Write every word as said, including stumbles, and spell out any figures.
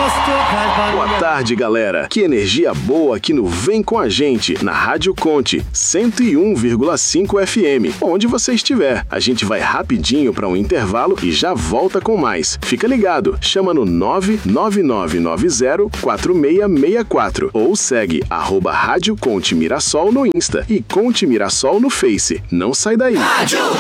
Boa tarde, galera. Que energia boa aqui no Vem Com a Gente, na Rádio Conte, cento e um vírgula cinco F M. Onde você estiver, a gente vai rapidinho para um intervalo e já volta com mais. Fica ligado, chama no nove nove nove nove zero quatro seis seis quatro ou segue arroba Rádio Conte Mirassol no Insta e Conte Mirassol no Face. Não sai daí. Rádio